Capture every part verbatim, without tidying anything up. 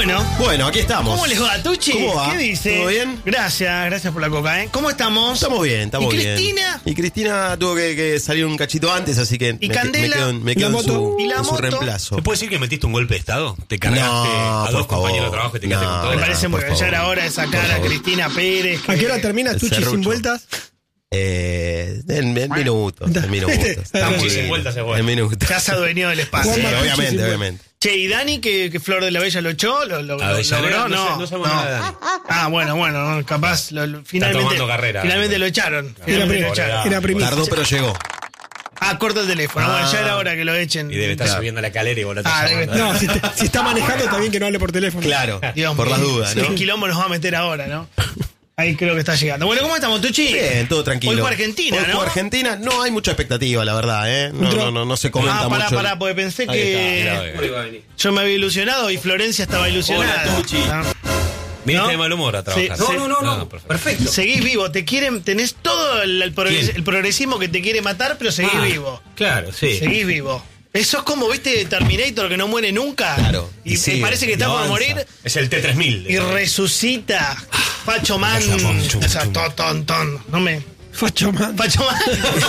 Bueno. Bueno, aquí estamos. ¿Cómo les va, Tucci? ¿Cómo va? ¿Qué dice? ¿Todo bien? Gracias, gracias por la coca, ¿eh? ¿Cómo estamos? Estamos bien, estamos ¿Y bien. Cristina? Y Cristina tuvo que, que salir un cachito antes, así que ¿Y me, Candela? me quedo, en- me ¿Y quedo la en su, moto? ¿Y la en su moto? reemplazo. ¿Se puede decir que metiste un golpe de estado? ¿Te cargaste No, a por dos compañeros favor. de trabajo y te quedaste No, con todo? Me parece muy por bien. Ya era favor. hora de sacar Por a favor. Cristina Pérez. que- ¿A qué hora termina el Tucci sin serrucho. vueltas? Eh, en, en minutos, en minutos. Está muy Tucci bien. sin vueltas es bueno. En minutos. Ya se adueñó del espacio. Sí, Juan Matucci obviamente, sin obviamente. Che, ¿y Dani que, que Flor de la Bella lo echó? ¿Lo, lo, A lo- Avellaneda, logró? no sé- No, no sabemos nada de Dani. Ah, bueno, bueno, capaz lo, lo- finalmente, tomando carrera. finalmente lo echaron. Finalmente Era lo echaron. Era primicia. Tardó, pero llegó. Ah, corta el teléfono. Ah. Bueno, ya era hora que lo echen. Y debe estar Claro. subiendo a la calera y vos la estás Ah, debe llamando. No, si, te- si está manejando está bien que no hable por teléfono. Claro, Dios por mío, las dudas, ¿qué ¿no? quilombo nos va a meter ahora, no? Ahí creo que está llegando. Bueno, ¿cómo estamos, Tucci? Bien, todo tranquilo. Hoy fue Argentina, Hoy ¿no? fue Argentina, no hay mucha expectativa, la verdad, ¿eh? No, Entró- no, no, no se comenta Ah, pará, mucho. pará, porque pensé Ahí que está, Mirá, yo me había ilusionado y Florencia estaba ilusionada. Hola, Tucci. ¿No? Viniste ¿No? de mal humor a trabajar. Sí, sí. No, no, no, no. Perfecto. Seguís vivo, te quieren, tenés todo el, el progres- ¿Quién? el progresismo que te quiere matar, pero seguís Ah, vivo. Claro, sí. Seguís vivo. Eso es como, viste, Terminator que no muere nunca. Claro, Y, y sigue, parece que está y por avanza. morir Es el T tres mil. y resucita. Facho Man. Chum, chum, chum, O sea, chum. ton, ton, ton. No me. Facho man. Facho Man.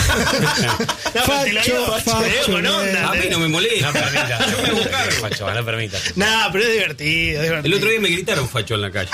No, pero te lo digo, Facho, te lo digo con facho, onda. A mí no me molesta. No permita. Yo me buscar. Facho, no permita. Nah, pero es divertido, es divertido. El otro día me gritaron facho en la calle.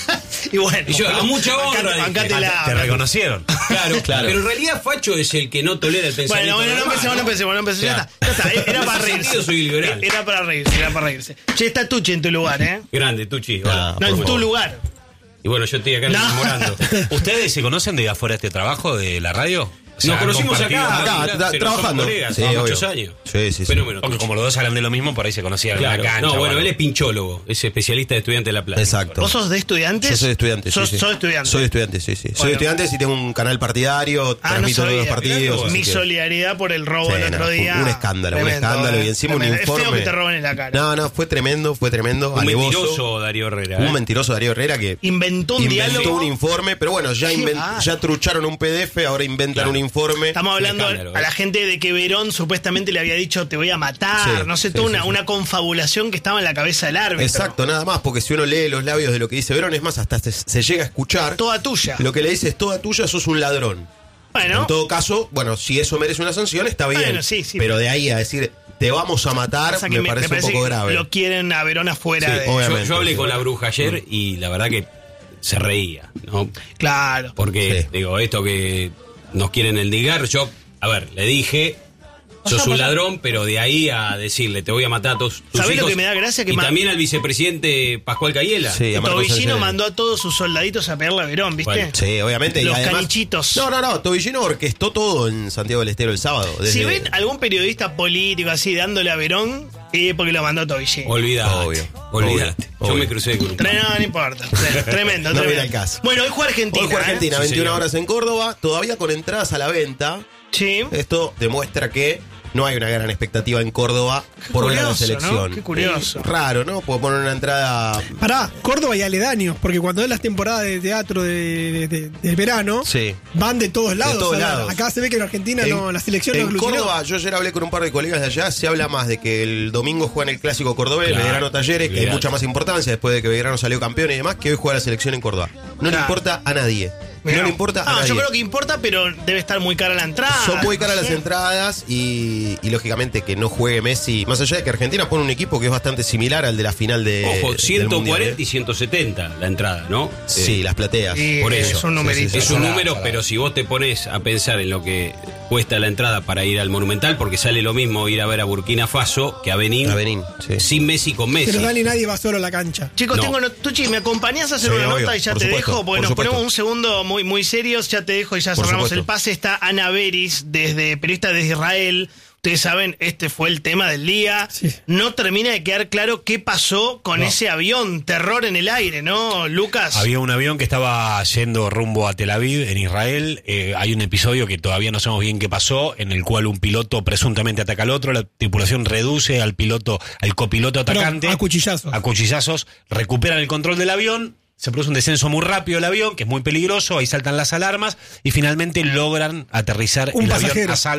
Y bueno, Y yo, a mucha honra, bancate- dije. bancátela. Te reconocieron. Claro, Claro. Pero en realidad facho es el que no tolera el pensamiento. Bueno, bueno, no normal, empecemos, no empecemos, no empecemos. Ya Claro. está, ya está. Era En para ese reírse. sentido soy liberal. Era para reírse, era para reírse. Che, está Tucci en tu lugar, ¿eh? Grande, Tucci. Hola. Ah, No, en por tu favor. lugar. Y bueno, yo estoy acá No. enamorando. ¿Ustedes se conocen de afuera de este trabajo, de la radio? O sea, Nos ¿han conocimos compartido? acá, Acá, mirá, tra- pero trabajando. somos colegas, Sí, hace obvio. muchos años. Sí, sí, sí. Fenómeno. Porque como los dos hablan de lo mismo, por ahí se conocían en Claro. la cancha. No, o bueno, algo. él es pinchólogo, es especialista de estudiante de La Plata. Exacto. ¿Vos sos de estudiantes? Yo soy estudiante, ¿Sos, sí, sí. sos estudiante? Soy estudiante, sí, sí. Soy Bueno. estudiante y tengo un canal partidario, Ah, no transmito todos los sabía. partidos. así Mi que- solidaridad por el robo Sí, del otro no, día. un escándalo, un Tremendo, escándalo. eh. Y encima un Tremendo. informe. Es feo que te roben en la cara. No, no, fue tremendo, fue tremendo. Un alevoso. mentiroso Darío Herrera. Un ¿eh? mentiroso Darío Herrera que Inventó un inventó diálogo. un informe, pero bueno, ya, Qué inven- bárbaro. ya trucharon un P D F, ahora inventan Claro. un informe. Estamos hablando escándalo, a eh. la gente de que Verón supuestamente le había dicho te voy a matar, Sí, no sé, sí, toda sí, una, sí. una confabulación que estaba en la cabeza del árbitro. Exacto, nada más, porque si uno lee los labios de lo que dice Verón, es más, hasta se, se llega a escuchar. Toda tuya. Lo que le dice es toda tuya, sos un ladrón. Bueno, En todo caso, bueno, si eso merece una sanción, está bien. Bueno, sí, sí. pero de ahí a decir, te vamos a matar, pasa que me, parece un poco que grave. lo quieren a Verón afuera Sí, de... obvio. Yo, Obviamente, yo hablé sí. con la bruja ayer y la verdad que se reía, ¿no? Claro. Porque, Sí. digo, esto que nos quieren endilgar, yo, a ver, le dije, sos un ladrón, pero de ahí a decirle, te voy a matar a todos tus ¿Sabés lo hijos. que me da gracia? Que y ma- también al vicepresidente Pascual Cayela. Sí, a Marcos Tobillino Sanchel. mandó a todos sus soldaditos a pegarle a Verón, ¿viste? Bueno, Sí, obviamente. y Los además- canichitos. No, no, no. Tobillino orquestó todo en Santiago del Estero el sábado. Si desde- ven algún periodista político así dándole a Verón, es porque lo mandó Tobillino. Olvídate. Obvio, Olvídate. obvio, Yo obvio. me crucé con un... Tre- No, no importa. Tre- Tremendo, No tremendo. viene al caso. Bueno, hoy juega Argentina. Hoy juega ¿eh? Argentina, Sí, veintiuna señor. horas en Córdoba, todavía con entradas a la venta. Sí. Esto demuestra que no hay una gran expectativa en Córdoba por ver a la curioso, selección. ¿no? Qué curioso. Eh, raro, ¿no? Puedo poner una entrada. Pará, Córdoba y aledaños, porque cuando es las temporadas de teatro de, de- de- del verano, Sí. van de todos lados. todos O sea, lados. Acá se ve que en Argentina no, la selección no en aglutinó. Córdoba, yo ayer hablé con un par de colegas de allá, se habla más de que el domingo juegan el clásico cordobés, Claro, Belgrano Talleres, que hay olvidate. mucha más importancia después de que Belgrano salió campeón y demás, que hoy juega la selección en Córdoba. No le Claro. importa a nadie. Mirá. No le importa a Ah, nadie. yo creo que importa, pero debe estar muy cara la entrada. Son muy caras las Sí. entradas y, y lógicamente que no juegue Messi. Más allá de que Argentina pone un equipo que es bastante similar al de la final de. Ojo, del ciento Mundial, cuarenta ¿eh? y ciento setenta la entrada, ¿no? Sí, Eh, las plateas. Sí, Por es eso. un numerito. Sí, sí, Es sí. un Salado, número, salado. pero si vos te pones a pensar en lo que cuesta la entrada para ir al Monumental, porque sale lo mismo ir a ver a Burkina Faso que a Benín, A Benín, sí. sin Messi con Messi. Pero Dani nadie va solo a la cancha. Chicos, No. tengo no, Tucci, ¿me acompañás a hacer Sí, una obvio, nota y ya por te supuesto, dejo? Porque por nos supuesto. ponemos un segundo muy, muy serios, ya te dejo y ya Por cerramos supuesto. el pase. Está Ana Beris, desde periodista desde Israel. Ustedes saben, este fue el tema del día. Sí. No termina de quedar claro qué pasó con No. ese avión. Terror en el aire, ¿no, Lucas? Había un avión que estaba yendo rumbo a Tel Aviv, en Israel. Eh, hay un episodio que todavía no sabemos bien qué pasó, en el cual un piloto presuntamente ataca al otro. La tripulación reduce al piloto, al copiloto Pero atacante. a cuchillazos. A cuchillazos. Recuperan el control del avión. Se produce un descenso muy rápido del avión, que es muy peligroso. Ahí saltan las alarmas y finalmente logran aterrizar Un el avión pasajero. a salvo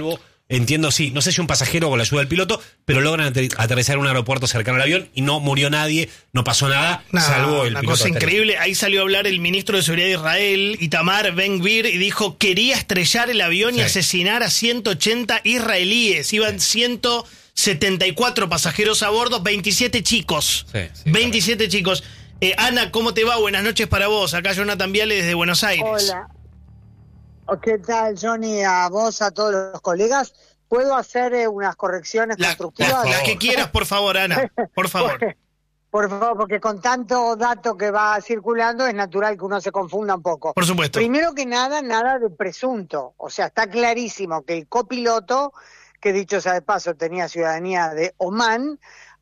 entiendo, sí, no sé si un pasajero con la ayuda del piloto, pero logran ater- aterrizar en un aeropuerto cercano al avión y no murió nadie, no pasó nada, Nah, salvo el una piloto. cosa aterrizó. increíble. Ahí salió a hablar el ministro de Seguridad de Israel, Itamar Ben-Gvir, y dijo quería estrellar el avión y Sí. asesinar a ciento ochenta israelíes. Iban ciento setenta y cuatro pasajeros a bordo, veintisiete chicos. Sí, sí, veintisiete chicos. Eh, Ana, ¿cómo te va? Buenas noches para vos. Acá Jonathan Viale desde Buenos Aires. Hola. ¿Qué tal, Johnny? A vos, a todos los colegas. ¿Puedo hacer eh, unas correcciones La- constructivas? la- las que quieras, por favor, Ana. Por favor. Por favor, porque con tanto dato que va circulando es natural que uno se confunda un poco. Por supuesto. Primero que nada, nada de presunto. O sea, está clarísimo que el copiloto, que dicho sea de paso tenía ciudadanía de Omán,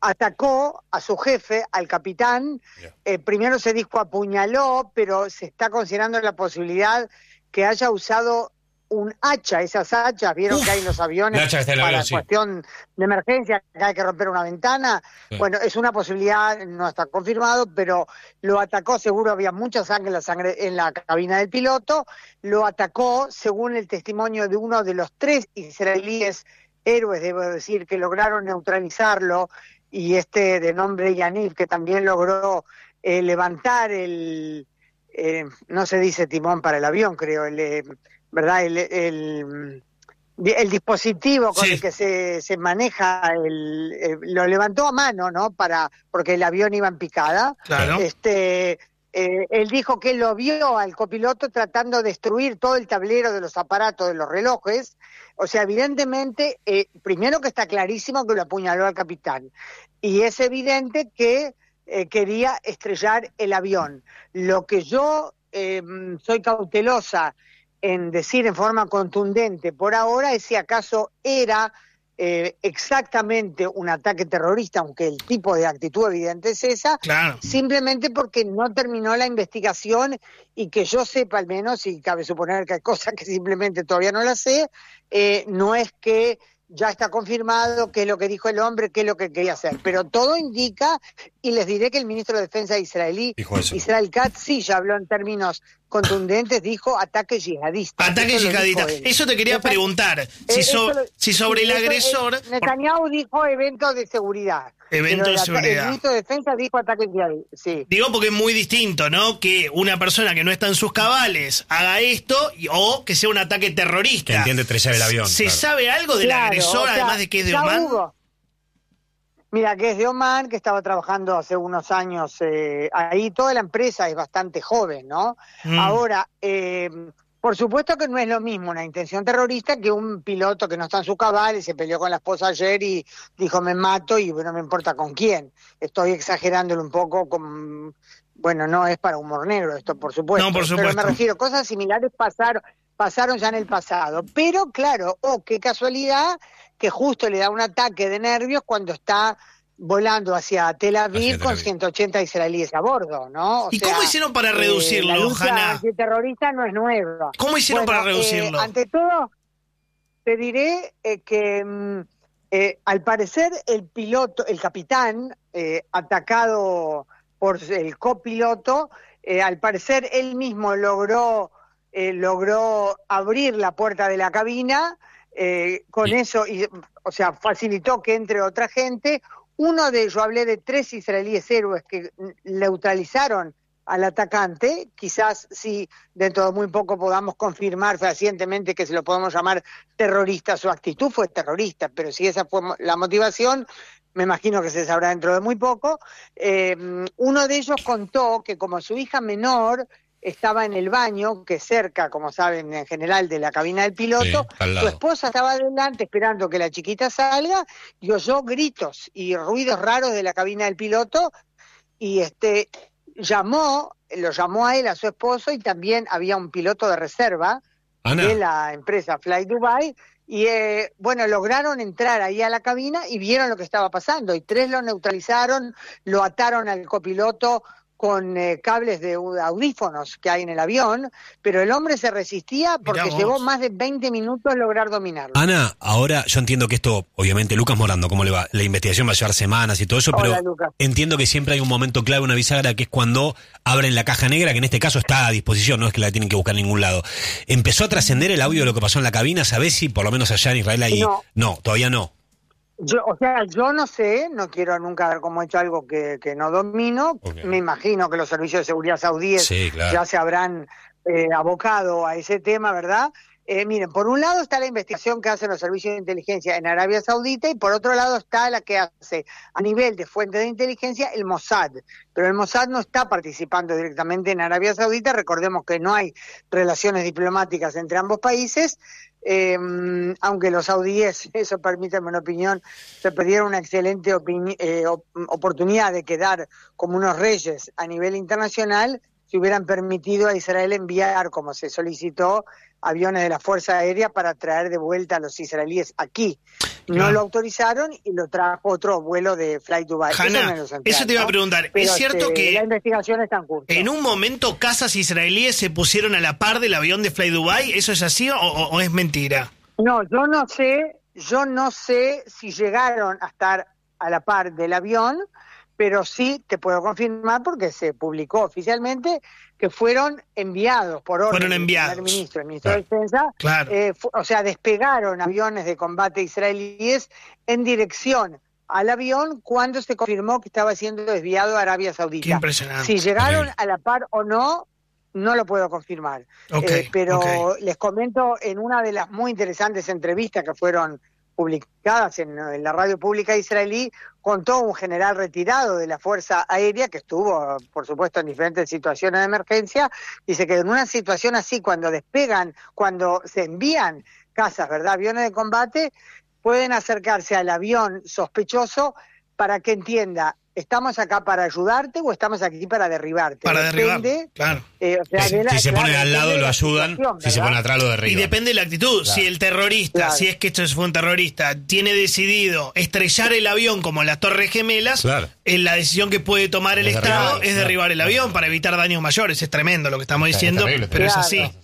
atacó a su jefe, al capitán. Eh, primero se dijo apuñaló, pero se está considerando la posibilidad que haya usado un hacha. Esas hachas, vieron Uf, que hay en los aviones la hacha está en el para avión, sí. cuestión de emergencia, que hay que romper una ventana. Sí. Bueno, es una posibilidad, no está confirmado, pero lo atacó, seguro había mucha sangre en la, sangre en la cabina del piloto, lo atacó, según el testimonio de uno de los tres israelíes héroes, debo decir, que lograron neutralizarlo, y este de nombre Yaniv, que también logró eh, levantar el, eh, no se dice timón para el avión, creo, el, eh, ¿verdad? El, el, el dispositivo con Sí. el que se, se maneja, el, eh, lo levantó a mano, ¿no? Para, porque el avión iba en picada. Claro. Este, eh, él dijo que lo vio al copiloto tratando de destruir todo el tablero de los aparatos de los relojes. O sea, evidentemente, eh, primero que está clarísimo que lo apuñaló al capitán. Y es evidente que eh, quería estrellar el avión. Lo que yo eh, soy cautelosa en decir en forma contundente por ahora es si acaso era eh, exactamente un ataque terrorista, aunque el tipo de actitud evidente es esa, Claro. simplemente porque no terminó la investigación y que yo sepa al menos, y cabe suponer que hay cosas que simplemente todavía no las sé, eh, no es que ya está confirmado qué es lo que dijo el hombre, qué es lo que quería hacer, pero todo indica, y les diré que el ministro de Defensa israelí, Dijo eso. Israel Katz, sí, ya habló en términos contundentes, dijo ataque yihadista. Ataque Eso lo yihadista. dijo él. Eso te quería Esa- preguntar. Si, Eh, so- eso lo- si sobre el eso, eh, agresor. Netanyahu dijo evento de seguridad. Evento pero de el ata- seguridad. El ministro de Defensa dijo ataque yihadista, sí. Digo porque es muy distinto, ¿no? Que una persona que no está en sus cabales haga esto y- o que sea un ataque terrorista. Que entiende estrellar el avión, ¿Se claro. sabe algo del Claro, agresor, o sea, además de que es de ya Omán? hubo. Mira, que es de Omán, que estaba trabajando hace unos años eh, ahí. Toda la empresa es bastante joven, ¿no? Mm. Ahora, eh, por supuesto que no es lo mismo una intención terrorista que un piloto que no está en su cabal y se peleó con la esposa ayer y dijo me mato y no me importa con quién. Estoy exagerándolo un poco con... Bueno, no es para humor negro esto, por supuesto. No, por Pero supuesto. me refiero, cosas similares pasaron, pasaron ya en el pasado. Pero claro, oh, qué casualidad que justo le da un ataque de nervios cuando está volando hacia Tel Aviv, Hacia Tel con Aviv. ciento ochenta israelíes a bordo, ¿no? O ¿Y sea, cómo hicieron para eh, reducirlo, la lucha Hanna? antiterrorista no es nueva. ¿Cómo hicieron Bueno, para reducirlo? eh, ante todo, te diré eh, que mm, eh, al parecer el piloto, el capitán, eh, atacado por el copiloto, eh, al parecer él mismo logró, eh, logró abrir la puerta de la cabina, eh, con Y- eso, y, o sea, facilitó que entre otra gente. Uno de ellos, hablé de tres israelíes héroes que neutralizaron al atacante, quizás si dentro de muy poco podamos confirmar fehacientemente que se lo podemos llamar terrorista, su actitud fue terrorista, pero si esa fue la motivación, me imagino que se sabrá dentro de muy poco. Eh, uno de ellos contó que como su hija menor estaba en el baño, que es cerca, como saben, en general, de la cabina del piloto, Sí, al su lado. esposa estaba adelante esperando que la chiquita salga y oyó gritos y ruidos raros de la cabina del piloto y este llamó, lo llamó a él, a su esposo, y también había un piloto de reserva Ana. de la empresa Fly Dubai, y eh, bueno, lograron entrar ahí a la cabina y vieron lo que estaba pasando, y tres lo neutralizaron, lo ataron al copiloto con eh, cables de audífonos que hay en el avión, pero el hombre se resistía porque Mirá llevó vos. más de veinte minutos lograr dominarlo. Ana, ahora yo entiendo que esto, obviamente, Lucas Morando, ¿cómo le va? La investigación va a llevar semanas y todo eso, Hola, pero Lucas. entiendo que siempre hay un momento clave, una bisagra, que es cuando abren la caja negra, que en este caso está a disposición, no es que la tienen que buscar en ningún lado. ¿Empezó a trascender el audio de lo que pasó en la cabina? ¿Sabés si por lo menos allá en Israel hay...? No. No, todavía no. Yo, o sea, yo no sé, no quiero nunca haber como hecho algo que, que no domino. Ok. Me imagino que los servicios de seguridad saudíes Sí, claro. ya se habrán eh, abocado a ese tema, ¿verdad? Eh, miren, por un lado está la investigación que hacen los servicios de inteligencia en Arabia Saudita y por otro lado está la que hace a nivel de fuente de inteligencia el Mossad. Pero el Mossad no está participando directamente en Arabia Saudita. Recordemos que no hay relaciones diplomáticas entre ambos países. Eh, aunque los saudíes, eso permíteme una opinión, se perdieron una excelente opini- eh, op- oportunidad de quedar como unos reyes a nivel internacional si hubieran permitido a Israel enviar, como se solicitó, aviones de la Fuerza Aérea para traer de vuelta a los israelíes aquí. No Claro. lo autorizaron y lo trajo otro vuelo de Flight Dubai. Hanna, eso, menos central, eso te iba a ¿no? preguntar. Pero, ¿Es cierto este, que la investigación está en curso? en un momento casas israelíes se pusieron a la par del avión de Fly Dubai? ¿Eso es así o, o- o es mentira? No, yo no sé, yo no sé si llegaron a estar a la par del avión, pero sí te puedo confirmar porque se publicó oficialmente que fueron enviados por orden Fueron del enviados. primer ministro, el ministro de Defensa, Claro. eh, fu- o sea, despegaron aviones de combate israelíes en dirección al avión cuando se confirmó que estaba siendo desviado a Arabia Saudita. Qué impresionante. Si llegaron Increíble. a la par o no, no lo puedo confirmar. Ok, Eh, pero ok. les comento en una de las muy interesantes entrevistas que fueron publicadas en, en la radio pública israelí, contó un general retirado de la Fuerza Aérea que estuvo, por supuesto, en diferentes situaciones de emergencia. Dice que en una situación así, cuando despegan, cuando se envían cazas, ¿verdad?, aviones de combate, pueden acercarse al avión sospechoso para que entienda, ¿estamos acá para ayudarte o estamos aquí para derribarte? Para derribar, Depende, claro. eh, o sea, Si, de la- si se claro, ponen al lado depende de lo la ayudan, situación, si se ¿verdad? ponen atrás lo Y derriban. depende de la actitud. Claro. Si el terrorista, Claro. si es que esto fue un terrorista, tiene decidido estrellar el avión como las Torres Gemelas, Claro. eh, la decisión que puede tomar el Es Estado derribarlo, es claro. derribar el avión para evitar daños mayores. Es tremendo lo que estamos Es diciendo, terrible, pero es claro. así.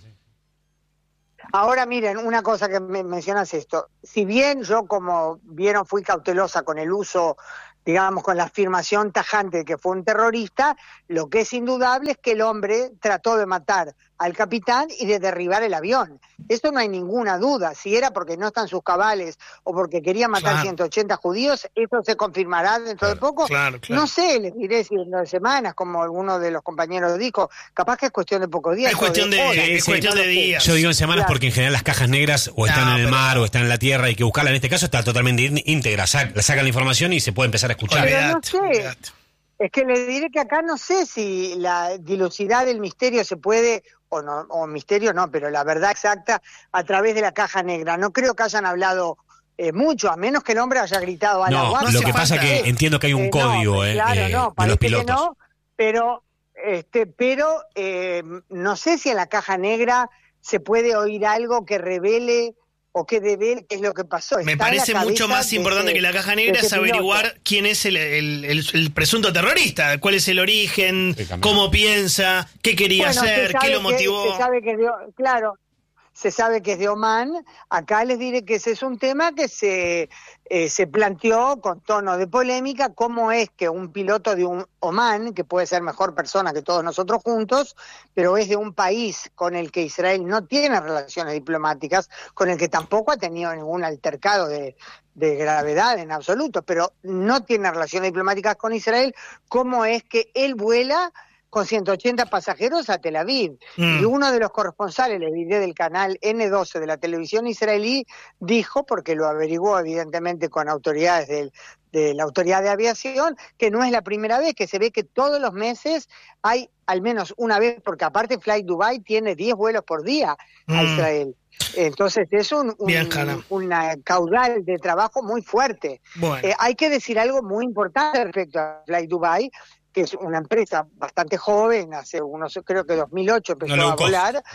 Ahora miren, una cosa que me mencionas esto, si bien yo, como vieron, fui cautelosa con el uso, digamos, con la afirmación tajante de que fue un terrorista, lo que es indudable es que el hombre trató de matar al capitán y de derribar el avión. Eso no hay ninguna duda. Si era porque no están sus cabales o porque quería matar Claro. ciento ochenta judíos, eso se confirmará dentro de poco. Claro, claro. No sé, les diré si en dos semanas, como alguno de los compañeros dijo, capaz que es cuestión de pocos días. Es o cuestión de, horas, es sí, cuestión no de lo sé. días. Yo digo en semanas Claro. porque en general las cajas negras o están No, en el pero- mar o están en la tierra, hay que buscarla. En este caso está totalmente ín- íntegra, sa- la sacan la información y se puede empezar a escuchar. Pero no Olvidate, sé. olvidate. Es que le diré que acá no sé si la dilucidad del misterio se puede, o no, o misterio no, pero la verdad exacta a través de la caja negra. No creo que hayan hablado eh, mucho, a menos que el hombre haya gritado a la No, guardia. lo que hace pasa falta. que entiendo que hay un Eh, no, código eh, claro, eh, no, de parece los que pilotos. no, pero este, pero eh, no sé si en la caja negra se puede oír algo que revele o que devele qué es lo que pasó. Me Está en parece la mucho cabeza más de importante ese- que la caja de negra ese es averiguar piloto. quién es el, el- el- el presunto terrorista, cuál es el origen, Sí, también. cómo piensa, qué quería Bueno, se hacer, sabe qué lo que- motivó. se sabe que es de- claro, se sabe que es de Omán. Acá les diré que ese es un tema que se, eh, se planteó con tono de polémica, cómo es que un piloto de un Omán, que puede ser mejor persona que todos nosotros juntos, pero es de un país con el que Israel no tiene relaciones diplomáticas, con el que tampoco ha tenido ningún altercado de, de gravedad en absoluto, pero no tiene relaciones diplomáticas con Israel, cómo es que él vuela con ciento ochenta pasajeros a Tel Aviv. Mm. Y uno de los corresponsales, le diré, del canal ene doce de la televisión israelí, dijo, porque lo averiguó evidentemente con autoridades del, de la Autoridad de Aviación, que no es la primera vez, que se ve que todos los meses hay al menos una vez, porque aparte Flight Dubai tiene diez vuelos por día a Mm. Israel. Entonces es un, un- Bien, Hanna. una caudal de trabajo muy fuerte. Bueno, Eh, hay que decir algo muy importante respecto a Flight Dubai, que es una empresa bastante joven, hace unos, creo que dos mil ocho empezó No low a cost, volar, ¿no?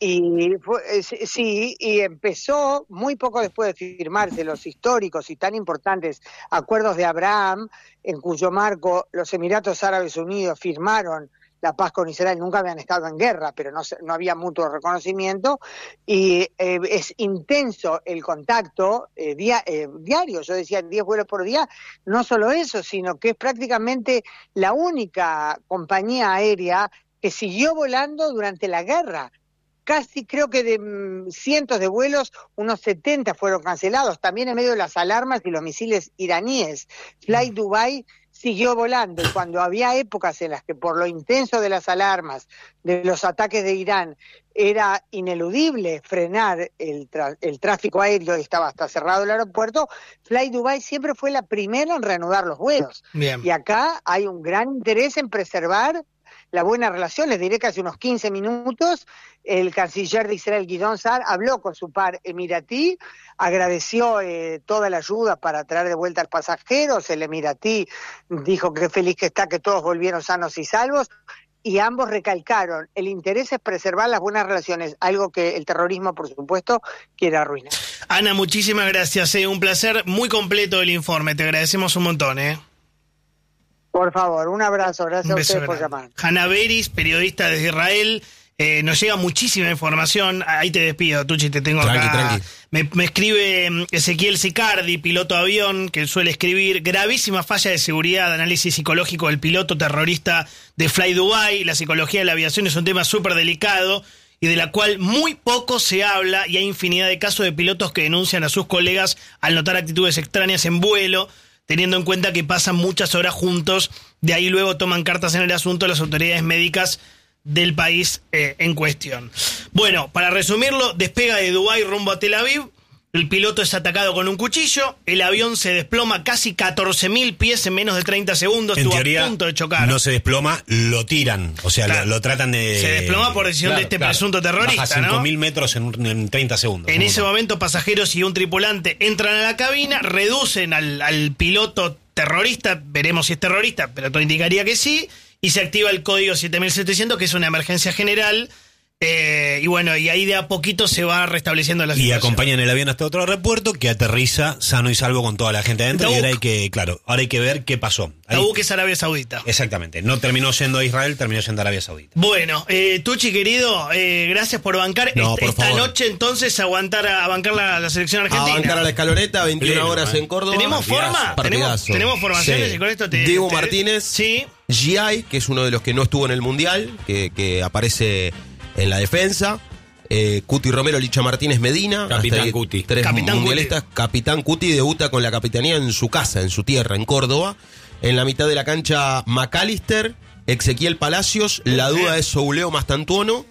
Y fue, eh, sí, y empezó muy poco después de firmarse los históricos y tan importantes acuerdos de Abraham, en cuyo marco los Emiratos Árabes Unidos firmaron la paz con Israel. Nunca habían estado en guerra, pero no, no había mutuo reconocimiento, y eh, es intenso el contacto eh, dia, eh, diario, yo decía diez vuelos por día, no solo eso, sino que es prácticamente la única compañía aérea que siguió volando durante la guerra. Casi creo que de mm, cientos de vuelos, unos setenta fueron cancelados, también en medio de las alarmas y los misiles iraníes. Fly Dubai siguió volando, y cuando había épocas en las que por lo intenso de las alarmas, de los ataques de Irán, era ineludible frenar el, tra- el tráfico aéreo y estaba hasta cerrado el aeropuerto, Fly Dubai siempre fue la primera en reanudar los vuelos. Bien. Y acá hay un gran interés en preservar la buena relación. Les diré que hace unos quince minutos el canciller de Israel, Guidón Saar, habló con su par emiratí, agradeció eh, toda la ayuda para traer de vuelta a los pasajeros. El emiratí dijo que feliz que está, que todos volvieron sanos y salvos, y ambos recalcaron, el interés es preservar las buenas relaciones, algo que el terrorismo, por supuesto, quiere arruinar. Ana, muchísimas gracias, eh, un placer, muy completo el informe, te agradecemos un montón. Eh. Por favor, un abrazo, gracias Un a beso ustedes por grande. llamar. Hanna Beris, periodista desde Israel. Eh, nos llega muchísima información. Ahí te despido, Tucci, te tengo Tranqui, acá. tranqui. Me, me escribe mm, Ezequiel Sicardi, piloto de avión, que suele escribir: gravísima falla de seguridad, análisis psicológico del piloto terrorista de Fly Dubai. La psicología de la aviación es un tema súper delicado y de la cual muy poco se habla, y hay infinidad de casos de pilotos que denuncian a sus colegas al notar actitudes extrañas en vuelo, teniendo en cuenta que pasan muchas horas juntos. De ahí luego toman cartas en el asunto las autoridades médicas del país eh, en cuestión. Bueno, para resumirlo, despega de Dubái rumbo a Tel Aviv, el piloto es atacado con un cuchillo, el avión se desploma casi catorce mil pies en menos de treinta segundos, En estuvo teoría, a punto de chocar. no se desploma, lo tiran. O sea, Claro. lo, lo tratan de... Se desploma por decisión de este presunto terrorista, Baja ¿no? cinco mil metros en, un- en treinta segundos. En Un ese montón. momento, pasajeros y un tripulante entran a la cabina, reducen al, al piloto terrorista, veremos si es terrorista, pero todo indicaría que sí, y se activa el código siete mil setecientos, que es una emergencia general, eh, y bueno, y ahí de a poquito se va restableciendo la Y situación. acompañan el avión hasta otro aeropuerto que aterriza sano y salvo con toda la gente adentro. Tabuk. Y ahora hay que, claro, ahora hay que ver qué pasó. Ahí- Tabuk es Arabia Saudita. Exactamente. No terminó yendo a Israel, terminó yendo a Arabia Saudita. Bueno, eh, Tucci, querido, eh, gracias por bancar. No, Est- por Esta favor. noche, entonces, aguantar a, a bancar la, la selección A argentina. bancar a la escaloneta, veintiuna Pleno, horas eh. en Córdoba. ¿Tenemos Partidazo. forma? ¿Tenemos, Partidazo. tenemos formaciones Sí. y con esto te... Diego te- Martínez. Sí. G I, que es uno de los que no estuvo en el Mundial, que, que aparece en la defensa. Eh, Cuti Romero, Licha Martínez, Medina. Capitán hasta ahí Cuti. Tres Capitán mundialistas. Capitán Cuti debuta con la capitanía en su casa, en su tierra, en Córdoba. En la mitad de la cancha, McAllister, Ezequiel Palacios. La duda es Souleo Mastantuono.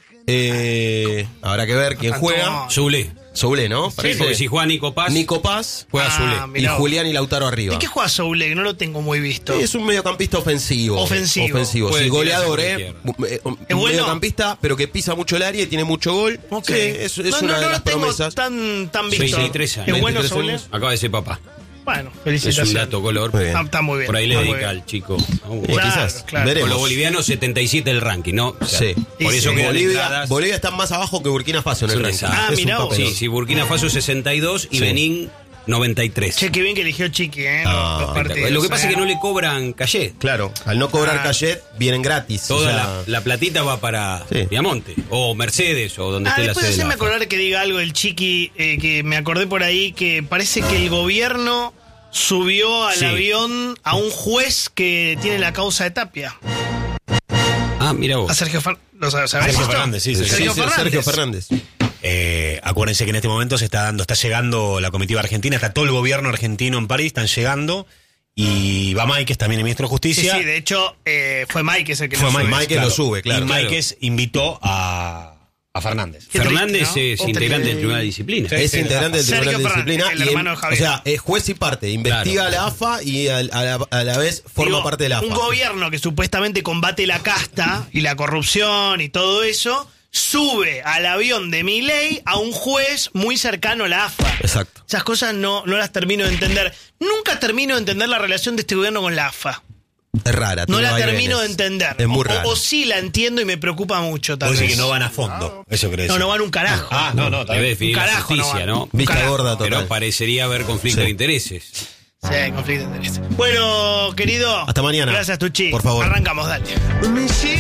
Eh, habrá que ver quién juega. Zule. Soule, ¿no? Sí, Parece. porque si juega Nico Paz, Nico Paz juega Ah, Zule. mirá y vos. Julián y Lautaro arriba. ¿De qué juega Soule? Que no lo tengo muy visto. Sí, es un mediocampista ofensivo. Ofensivo. Ofensivo. Puede Sí, tirarse goleador, por ¿eh? izquierda. Eh, Un ¿Es bueno? mediocampista, pero que pisa mucho el área y tiene mucho gol. Ok. Sí, es, es no, una no, de no las lo tengo promesas. tan, tan visto. veintitrés años. ¿Es bueno veintitrés Soule? años. Acaba de ser papá. Bueno, Es felicitaciones. un dato color. Muy bien. Ah, está muy bien. Por ahí le está muy dedica bien. al chico. Eh, Claro, quizás. claro. Veremos. Con los bolivianos, setenta y siete el ranking, ¿no? O sea, Sí. Por Y eso sí. quedan Bolivia, entradas. Bolivia está más abajo que Burkina Faso en Es el un ranking. desastre. Ah, Es un mirá vos. papelón. Sí, sí, Burkina Faso sesenta y dos y Sí. Benín noventa y tres. Che, qué bien que eligió Chiqui, ¿eh? Los- Ah, los partidos, Lo que pasa ¿eh? es que no le cobran calle. Claro, al no cobrar Ah. cachet, vienen gratis. Toda o sea, la, la platita va para Sí. Diamonte o Mercedes o donde Ah, esté la después sede. de haceme la AFA. acordar que diga algo el Chiqui, eh, que me acordé por ahí, que parece que el gobierno subió al Sí. avión a un juez que tiene la causa de Tapia. Ah, mira vos. A Sergio Fer- ¿lo sabes? Sergio esto? Fernández, sí, sí, sí. Sergio sí, Fernández. Sergio Fernández. Eh, acuérdense que en este momento se está dando, está llegando la comitiva argentina, está todo el gobierno argentino en París, están llegando, y va Máiquez, también el ministro de Sí, Justicia. sí, de hecho, eh, fue Mike ese que Fue lo Mike, sube. Mike lo sube, claro. Y Claro. Máiquez invitó a, a Fernández. Qué Fernández triste, ¿no? es Otra integrante que- del Tribunal de Disciplina. Sí. Es integrante del Sergio Tribunal de Fernández, Disciplina. el y en- hermano de Javier. O sea, es juez y parte. Investiga Claro. a la AFA y al- a, la, a la vez forma Digo, parte de la AFA. Un gobierno que supuestamente combate la casta y la corrupción y todo eso, sube al avión de Milei a un juez muy cercano a la AFA. Exacto. Esas cosas no, no las termino de entender. Nunca termino de entender la relación de este gobierno con la AFA. Es rara. No tiene la vaivenes. termino de entender. Es muy o, rara. o sí la entiendo y me preocupa mucho. Tal Vos decís vez. que no van a fondo. Eso crees. No, no van un carajo. Ah, no, no. Debe definir Un la carajo no justicia, va. ¿no? Vista Carajo. gorda total. Pero parecería haber conflicto Sí. de intereses. Sí, conflicto de interés. Bueno, querido. Hasta mañana. Gracias, Tuchi. Por favor. Arrancamos, dale.